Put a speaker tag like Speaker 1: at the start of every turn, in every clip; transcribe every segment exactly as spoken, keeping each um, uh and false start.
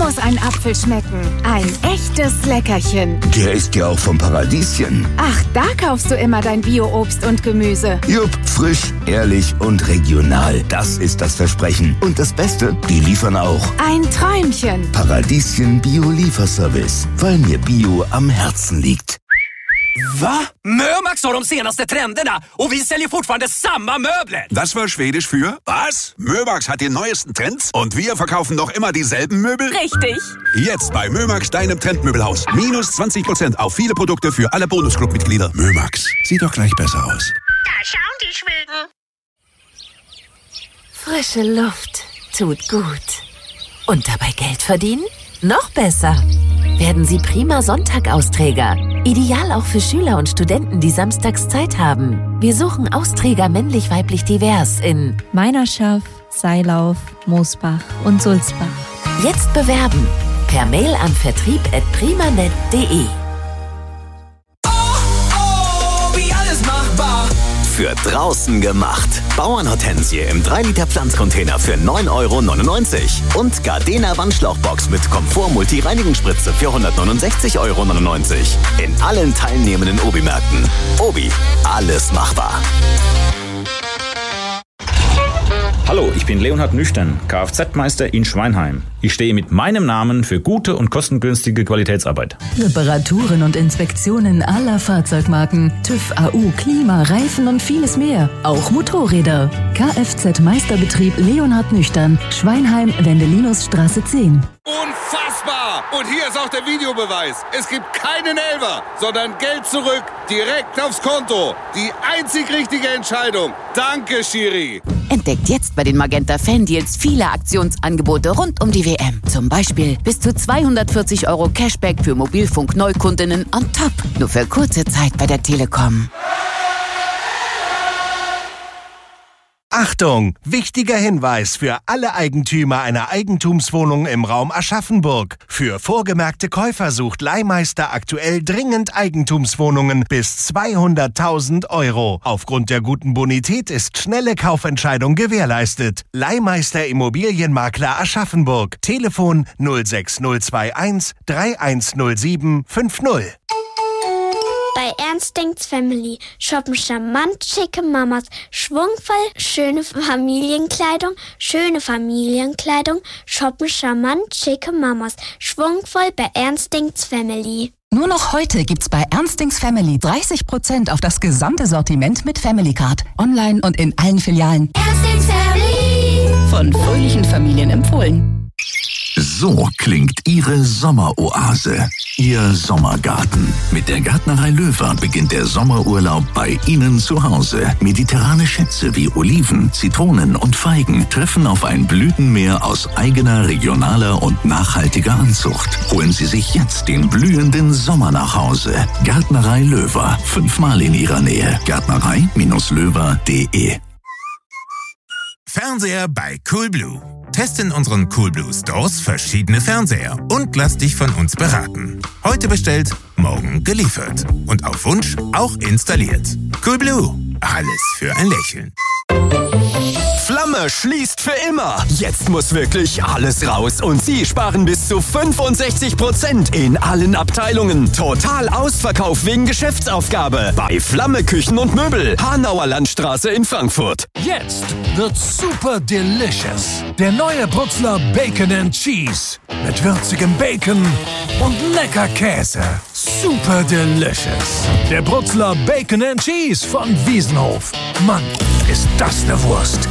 Speaker 1: muss ein Apfel schmecken. Ein echtes Leckerchen.
Speaker 2: Der ist ja auch vom Paradieschen.
Speaker 1: Ach, da kaufst du immer dein Bio-Obst und Gemüse.
Speaker 2: Jupp, frisch, ehrlich und regional. Das ist das Versprechen. Und das Beste, die liefern auch.
Speaker 1: Ein Träumchen.
Speaker 2: Paradieschen Bio-Lieferservice. Weil mir Bio am Herzen liegt.
Speaker 3: Va? Mömax har de senaste trenderna och vi säljer fortfarande samma möbler.
Speaker 4: Das war Schwedisch für was? Mömax hat die neuesten Trends und wir verkaufen noch immer dieselben Möbel?
Speaker 5: Richtig.
Speaker 4: Jetzt bei Mömax, deinem Trendmöbelhaus. Minus zwanzig Prozent auf viele Produkte für alle Bonusclub-Mitglieder. Mömax, sieht doch gleich besser aus.
Speaker 5: Da schauen die Schweden.
Speaker 6: Frische Luft tut gut. Und dabei Geld verdienen? Noch besser. Werden Sie prima Sonntag-Austräger. Ideal auch für Schüler und Studenten, die samstags Zeit haben. Wir suchen Austräger männlich-weiblich divers in
Speaker 7: Meinerschaft, Seilauf, Moosbach und Sulzbach.
Speaker 6: Jetzt bewerben. Per Mail an vertrieb at primanet punkt de.
Speaker 8: Für draußen gemacht. Bauernhortensie im drei Liter Pflanzcontainer für neun Euro neunundneunzig. Und Gardena Wandschlauchbox mit Komfort-Multi-Reinigungsspritze für hundertneunundsechzig Euro neunundneunzig. In allen teilnehmenden Obi-Märkten. Obi, alles machbar.
Speaker 9: Hallo, ich bin Leonhard Nüchtern, Kfz-Meister in Schweinheim. Ich stehe mit meinem Namen für gute und kostengünstige Qualitätsarbeit.
Speaker 10: Reparaturen und Inspektionen aller Fahrzeugmarken, TÜV, A U, Klima, Reifen und vieles mehr. Auch Motorräder. Kfz-Meisterbetrieb Leonhard Nüchtern, Schweinheim, Wendelinusstraße zehn.
Speaker 11: Unfassbar! Und hier ist auch der Videobeweis. Es gibt keinen Elfer, sondern Geld zurück, direkt aufs Konto. Die einzig richtige Entscheidung. Danke, Schiri.
Speaker 12: Entdeckt jetzt bei den Magenta Fan-Deals viele Aktionsangebote rund um die W M. Zum Beispiel bis zu zweihundertvierzig Euro Cashback für Mobilfunk-Neukundinnen on top. Nur für kurze Zeit bei der Telekom.
Speaker 13: Achtung! Wichtiger Hinweis für alle Eigentümer einer Eigentumswohnung im Raum Aschaffenburg. Für vorgemerkte Käufer sucht Leihmeister aktuell dringend Eigentumswohnungen bis zweihunderttausend Euro. Aufgrund der guten Bonität ist schnelle Kaufentscheidung gewährleistet. Leihmeister Immobilienmakler Aschaffenburg. Telefon null sechs null zwei eins drei eins null sieben fünf null.
Speaker 14: Bei Ernst denkt's Family shoppen charmant schicke Mamas, schwungvoll schöne Familienkleidung, schöne Familienkleidung, shoppen charmant schicke Mamas, schwungvoll bei Ernst denkt's Family.
Speaker 15: Nur noch heute gibt's bei Ernst denkt's Family dreißig Prozent auf das gesamte Sortiment mit Family Card. Online und in allen Filialen.
Speaker 14: Ernst denkt's Family.
Speaker 15: Von fröhlichen Familien empfohlen.
Speaker 16: So klingt Ihre Sommeroase, Ihr Sommergarten. Mit der Gärtnerei Löwer beginnt der Sommerurlaub bei Ihnen zu Hause. Mediterrane Schätze wie Oliven, Zitronen und Feigen treffen auf ein Blütenmeer aus eigener, regionaler und nachhaltiger Anzucht. Holen Sie sich jetzt den blühenden Sommer nach Hause. Gärtnerei Löwer, fünfmal in Ihrer Nähe. Gärtnerei Löwer punkt de.
Speaker 17: Fernseher bei Coolblue. Teste in unseren Coolblue Stores verschiedene Fernseher und lass dich von uns beraten. Heute bestellt, morgen geliefert. Und auf Wunsch auch installiert. Coolblue. Alles für ein Lächeln.
Speaker 18: Flamme schließt für immer. Jetzt muss wirklich alles raus und Sie sparen bis zu fünfundsechzig Prozent in allen Abteilungen. Total Ausverkauf wegen Geschäftsaufgabe bei Flamme Küchen und Möbel, Hanauer Landstraße in Frankfurt.
Speaker 19: Jetzt wird super delicious. Der neue Brutzler Bacon and Cheese mit würzigem Bacon und lecker Käse. Super delicious. Der Brutzler Bacon and Cheese von Wiesenhof. Mann, ist das eine Wurst.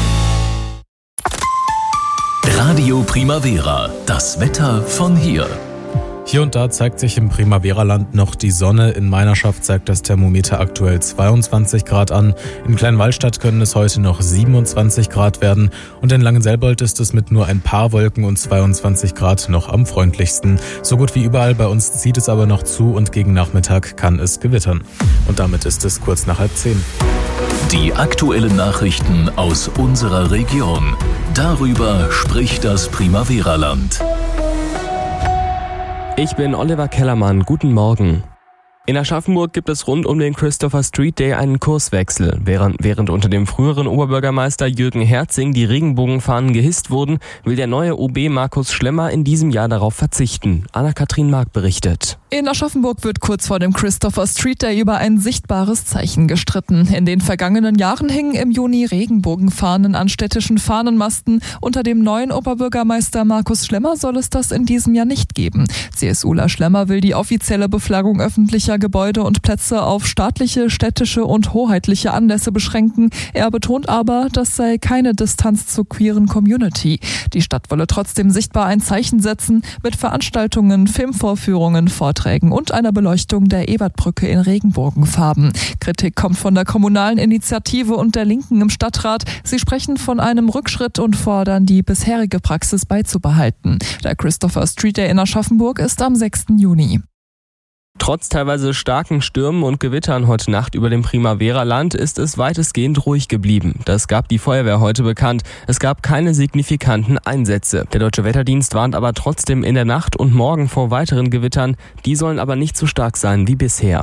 Speaker 20: Radio Primavera, das Wetter von hier.
Speaker 21: Hier und da zeigt sich im Primavera-Land noch die Sonne. In Meinerschaft zeigt das Thermometer aktuell zweiundzwanzig Grad an. In Kleinwallstadt können es heute noch siebenundzwanzig Grad werden. Und in Langenselbold ist es mit nur ein paar Wolken und zweiundzwanzig Grad noch am freundlichsten. So gut wie überall bei uns zieht es aber noch zu und gegen Nachmittag kann es gewittern. Und damit ist es kurz nach halb zehn.
Speaker 20: Die aktuellen Nachrichten aus unserer Region. Darüber spricht das Primavera-Land.
Speaker 22: Ich bin Oliver Kellermann. Guten Morgen.
Speaker 1: In Aschaffenburg gibt es rund um den Christopher Street Day einen Kurswechsel. Während, während unter dem früheren Oberbürgermeister Jürgen Herzing die Regenbogenfahnen gehisst wurden, will der neue O B Markus Schlemmer in diesem Jahr darauf verzichten. Anna-Kathrin Mark berichtet.
Speaker 22: In Aschaffenburg wird kurz vor dem Christopher Street Day über ein sichtbares Zeichen gestritten. In den vergangenen Jahren hingen im Juni Regenbogenfahnen an städtischen Fahnenmasten. Unter dem neuen Oberbürgermeister Markus Schlemmer soll es das in diesem Jahr nicht geben. CSUler Schlemmer will die offizielle Beflaggung öffentlicher Gebäude und Plätze auf staatliche, städtische und hoheitliche Anlässe beschränken. Er betont aber, das sei keine Distanz zur queeren Community. Die Stadt wolle trotzdem sichtbar ein Zeichen setzen mit Veranstaltungen, Filmvorführungen, Vorträgen und einer Beleuchtung der Ebertbrücke in Regenbogenfarben. Kritik kommt von der kommunalen Initiative und der Linken im Stadtrat. Sie sprechen von einem Rückschritt und fordern, die bisherige Praxis beizubehalten. Der Christopher Street Day in Aschaffenburg ist am sechsten Juni.
Speaker 1: Trotz teilweise starken Stürmen und Gewittern heute Nacht über dem Primavera-Land ist es weitestgehend ruhig geblieben. Das gab die Feuerwehr heute bekannt. Es gab keine signifikanten Einsätze. Der Deutsche Wetterdienst warnt aber trotzdem in der Nacht und morgen vor weiteren Gewittern. Die sollen aber nicht so stark sein wie bisher.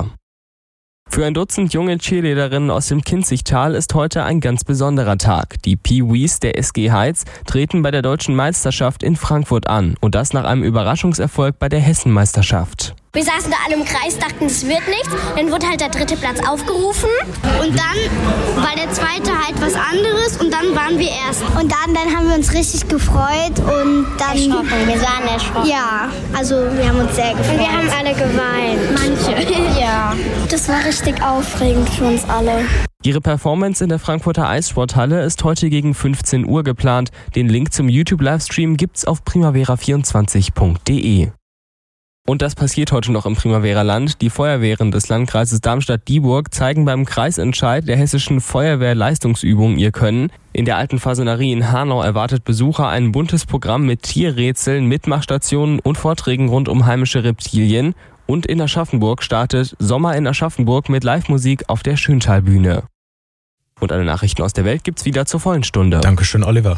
Speaker 1: Für ein Dutzend junge Cheerleaderinnen aus dem Kinzigtal ist heute ein ganz besonderer Tag. Die Pee-Wees der S G Heiz treten bei der Deutschen Meisterschaft in Frankfurt an. Und das nach einem Überraschungserfolg bei der Hessenmeisterschaft.
Speaker 23: Wir saßen da alle im Kreis, dachten, es wird nichts. Dann wurde halt der dritte Platz aufgerufen. Und dann war der zweite halt was anderes. Und dann waren wir erst.
Speaker 14: Und dann, dann haben wir uns richtig gefreut. Und dann
Speaker 23: erschrocken. Wir waren erschrocken.
Speaker 14: Ja, also wir haben uns sehr gefreut.
Speaker 23: Und wir haben alle geweint.
Speaker 14: Manche. Ja. Das war richtig aufregend für uns alle.
Speaker 1: Ihre Performance in der Frankfurter Eissporthalle ist heute gegen fünfzehn Uhr geplant. Den Link zum YouTube-Livestream gibt's auf primavera vierundzwanzig punkt de. Und das passiert heute noch im Primavera-Land. Die Feuerwehren des Landkreises Darmstadt-Dieburg zeigen beim Kreisentscheid der hessischen Feuerwehrleistungsübung ihr Können. In der Alten Fasanerie in Hanau erwartet Besucher ein buntes Programm mit Tierrätseln, Mitmachstationen und Vorträgen rund um heimische Reptilien. Und in Aschaffenburg startet Sommer in Aschaffenburg mit Live-Musik auf der Schöntalbühne. Und alle Nachrichten aus der Welt gibt's wieder zur vollen Stunde.
Speaker 21: Dankeschön, Oliver.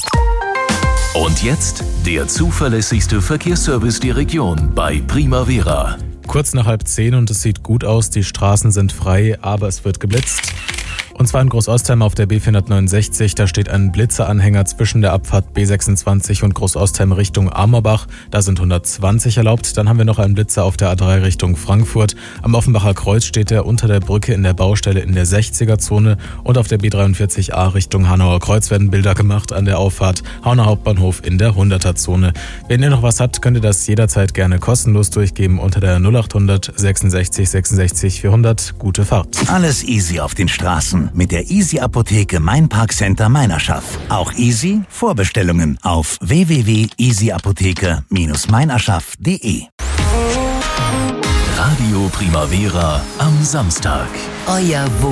Speaker 20: Und jetzt der zuverlässigste Verkehrsservice der Region bei Primavera.
Speaker 21: Kurz nach halb zehn und es sieht gut aus, die Straßen sind frei, aber es wird geblitzt. Und zwar in Großostheim auf der B vierhundertneunundsechzig, da steht ein Blitzeranhänger zwischen der Abfahrt B sechsundzwanzig und Großostheim Richtung Amerbach. Da sind hundertzwanzig erlaubt. Dann haben wir noch einen Blitzer auf der A drei Richtung Frankfurt. Am Offenbacher Kreuz steht er unter der Brücke in der Baustelle in der sechziger-Zone. Und auf der B dreiundvierzig A Richtung Hanauer Kreuz werden Bilder gemacht an der Auffahrt Hauner Hauptbahnhof in der hunderter-Zone. Wenn ihr noch was habt, könnt ihr das jederzeit gerne kostenlos durchgeben unter der null achthundert sechsundsechzig sechsundsechzig vierhundert. Gute Fahrt.
Speaker 2: Alles easy auf den Straßen mit der Easy Apotheke Mainparkcenter Meinerschaft. Auch easy Vorbestellungen auf w w w punkt easy apotheke Bindestrich meinerschaft punkt de.
Speaker 20: Radio Primavera am Samstag.
Speaker 6: Euer